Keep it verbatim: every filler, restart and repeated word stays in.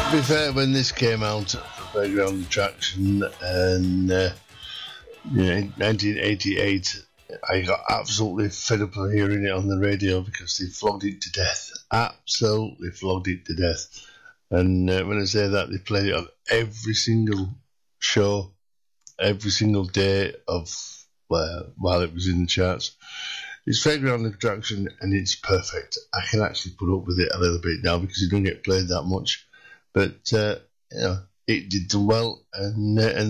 To be fair, when this came out for Fairground Attraction and uh, yeah, in nineteen eighty-eight, I got absolutely fed up of hearing it on the radio because they flogged it to death. Absolutely flogged it to death. And uh, when I say that, they played it on every single show, every single day of uh, while it was in the charts. It's Fairground Attraction and it's perfect. I can actually put up with it a little bit now because it doesn't get played that much. But, uh, you know, it did well and, uh, and